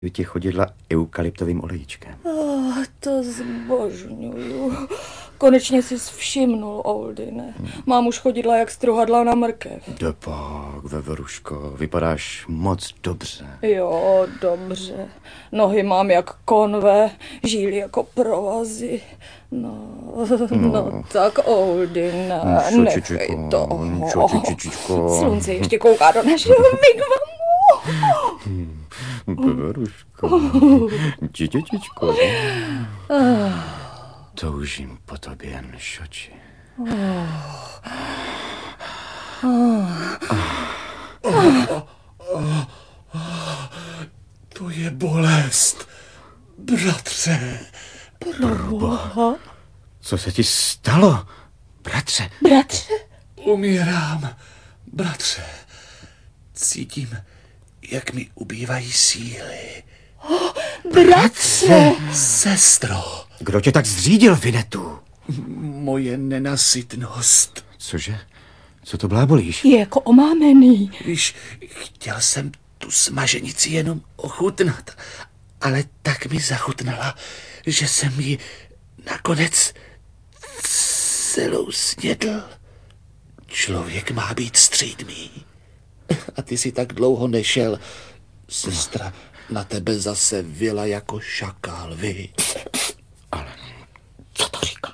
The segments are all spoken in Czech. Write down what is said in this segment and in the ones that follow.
ti chodidla eukalyptovým olejíčkem. To zbožňuju. Konečně jsi všimnul, Oldine. Mám už chodidla jak struhadla na mrkev. Depak, Veveruško, vypadáš moc dobře. Jo, dobře. Nohy mám jak konve, žíly jako provazy. No tak, Oldine, nechej toho. Slunce ještě kouká do našeho wigwamu. Veveruško, dětičko. Toužím po tobě, Nšoči. To je bolest, bratře. Proboha. Co se ti stalo, bratře? Bratře? Umírám, bratře. Cítím, jak mi ubývají síly. Bratře! Sestro. Kdo tě tak zřídil, Vinetu? Moje nenasytnost. Cože? Co to blábolíš? Je jako omámený. Víš, chtěl jsem tu smaženici jenom ochutnat, ale tak mi zachutnala, že jsem ji nakonec celou snědl. Člověk má být střídmý. A ty si tak dlouho nešel. Sestra na tebe zase vyla jako šakál, vy. Ale Co to říká?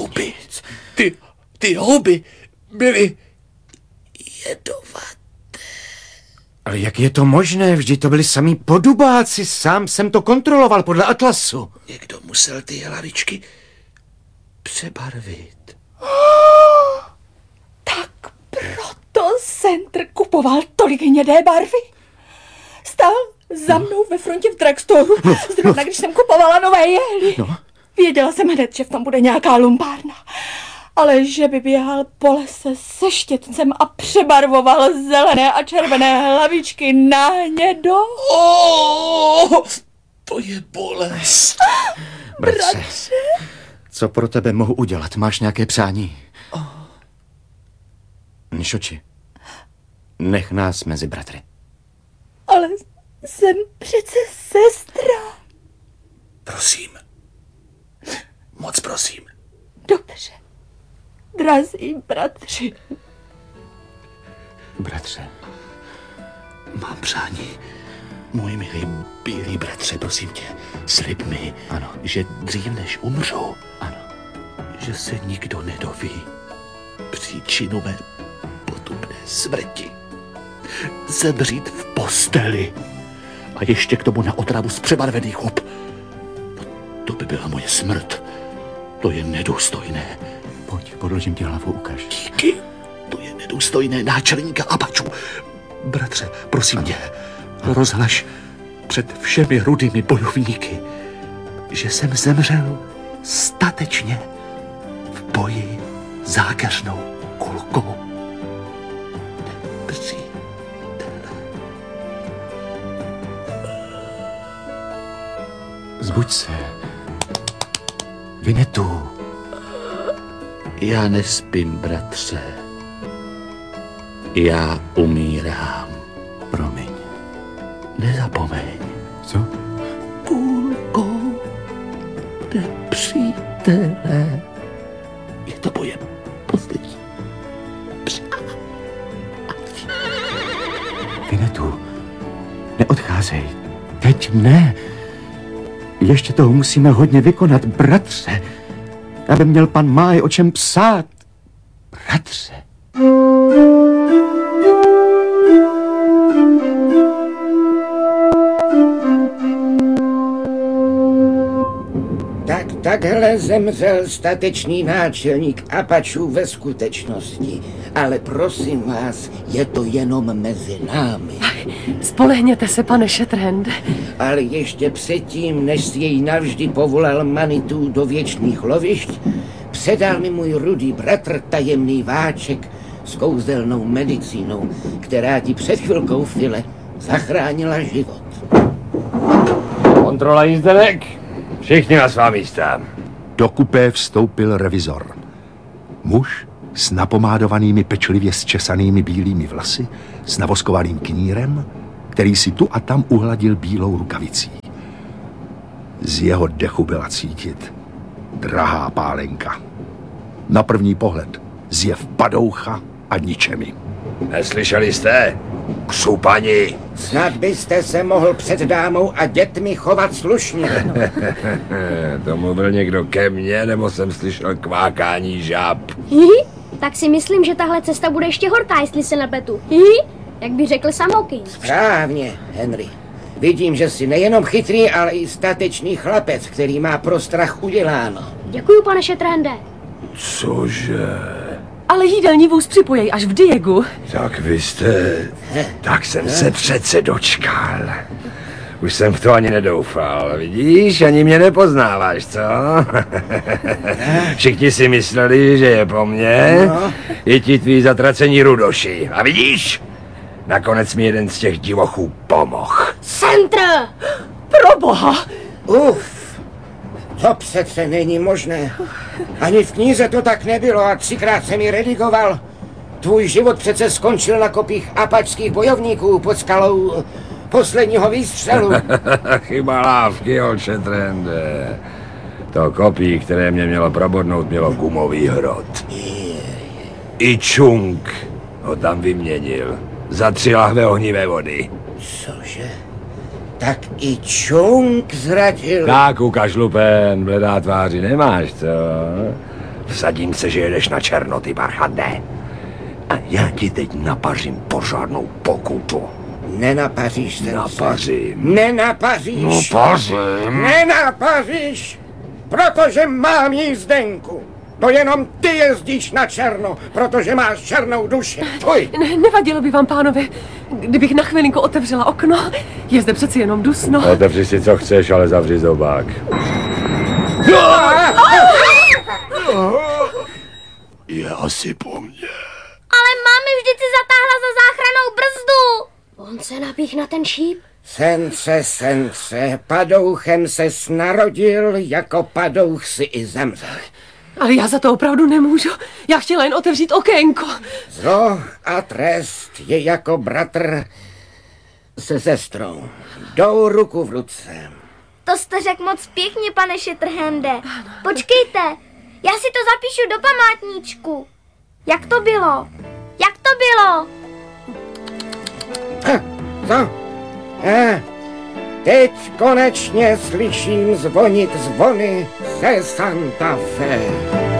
Ty houby byly jedovaté. Ale jak je to možné? Vždyť to byli samí podubáci. Sám jsem to kontroloval podle atlasu. Někdo musel ty hlavičky přebarvit. Tak proto Centr kupoval tolik hnědé barvy. Stál za mnou ve frontě v drugstore, zrovna když jsem kupovala nové jehly. Věděla jsem hned, že v tom bude nějaká lumpárna. Ale že by běhal po lese se štětcem a přebarvoval zelené a červené hlavičky na hnědo. To je bolest. Bratře, co pro tebe mohu udělat? Máš nějaké přání? Nšoči, nech nás mezi bratry. Ale jsem přece sestra. Prosím. Moc prosím. Dobře. Drazí bratři. Bratře. Mám přání. Můj milý bílý bratře, prosím tě, slib mi, Ano. že dřív než umřu, Ano. že se nikdo nedoví příčinu mé potupné smrti. Zemřít v posteli a ještě k tomu na otravu z přebarvených hub. No, to by byla moje smrt. To je nedůstojné. Pojď, podložím ti hlavu, ukaž. Díky. To je nedůstojné náčelníka Apačů. Bratře, prosím tě, rozhlaš před všemi rudými bojovníky, že jsem zemřel statečně v boji zákeřnou kulkou. Zbuď se. Vinetu. Já nespím, bratře. Já umírám. Promiň. Nezapomeň. Co? Kulkou nepřítele. Je to moje poslední přání. Vinetu, neodcházej. Teď ne. Ještě toho musíme hodně vykonat, bratře. Aby měl pan Máj o čem psát. Bratře. Takhle zemřel statečný náčelník Apačů ve skutečnosti. Ale prosím vás, je to jenom mezi námi. Spolehněte se, pane Shatterhand. Ale ještě předtím, než si jej navždy povolal Manitou do věčných lovišť, předal mi můj rudý bratr tajemný váček s kouzelnou medicínou, která ti před chvilkou, File, zachránila život. Kontrola jízdenek. Všichni na svá místa. Do kupé vstoupil revizor. Muž s napomádovanými pečlivě zčesanými bílými vlasy, s navoskovaným knírem, který si tu a tam uhladil bílou rukavicí. Z jeho dechu byla cítit drahá pálenka. Na první pohled zjev padoucha a ničemi. Neslyšeli jste? Křupani! Snad byste se mohl před dámou a dětmi chovat slušně. To mluvil někdo ke mně, nebo jsem slyšel kvákání žáb? Hihi, tak si myslím, že tahle cesta bude ještě horká, jestli se nepletu. Hihi, jak by řekl samokýň. Správně, Henry. Vidím, že jsi nejenom chytrý, ale i statečný chlapec, který má pro strach uděláno. Děkuju, pane Shatterhande. Cože? Ale jídelní vůz připojej až v Diegu. Tak vy jste... Tak jsem se přece dočkal. Už jsem v to ani nedoufal, vidíš? Ani mě nepoznáváš, co? Všichni si mysleli, že je po mně. I ti tví zatracení rudoši. A vidíš? Nakonec mi jeden z těch divochů pomohl. Centr! Proboha! Uf, to přece není možné. Ani v knize to tak nebylo a 3krát jsem ji redigoval. Tvůj život přece skončil na kopích apačských bojovníků pod skalou posledního výstřelu. Chyba lávky, jo, Shatterhande. To kopí, které mě mělo probodnout, mělo gumový hrot. I Chung ho tam vyměnil. Za 3 lahve ohnivé vody. Cože? Tak i Chung zradil. Tak, ukaž lupen, bledá tváři nemáš, co? Vsadím se, že jedeš na černo, ty barchande. A já ti teď napařím pořádnou pokutu. Nenapaříš se. Napařím. Nenapaříš. Napařím. Nenapaříš, protože mám jízdenku. To jenom ty jezdíš na černo, protože máš černou duši. Tvoj. Nevadilo by vám, pánové, kdybych na chvilinku otevřela okno? Je zde přeci jenom dusno. Otevři si, co chceš, ale zavři zobák. Je asi po mně. Ale mámy vždyť si zatáhla za záchrannou brzdu. On se napích na ten šíp. Sence, padouchem ses narodil, jako padouch si i zemřel. Ale já za to opravdu nemůžu. Já chtěla jen otevřít okénko. Zlo a trest je jako bratr se sestrou. Jdou ruku v ruce. To jste řekl moc pěkně, pane Shatterhande. Počkejte, já si to zapíšu do památníčku. Jak to bylo? Jak to bylo? Co? Teď konečně slyším zvonit zvony ze Santa Fe.